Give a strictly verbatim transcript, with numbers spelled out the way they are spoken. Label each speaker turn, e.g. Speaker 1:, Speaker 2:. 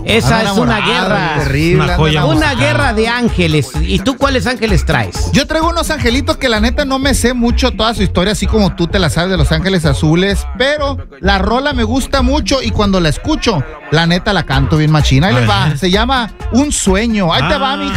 Speaker 1: Esa es una guerra.
Speaker 2: Terrible.
Speaker 3: Una joya
Speaker 1: Una
Speaker 3: musical.
Speaker 1: guerra de ángeles. ¿Y tú cuáles ángeles traes?
Speaker 2: Yo traigo unos angelitos que la neta no me sé mucho toda su historia, así como tú te la sabes de Los Ángeles Azules, pero la rola me gusta mucho y cuando la escucho, la neta la canto bien machina. Ahí les va, se llama Un Sueño. Ahí te va, mi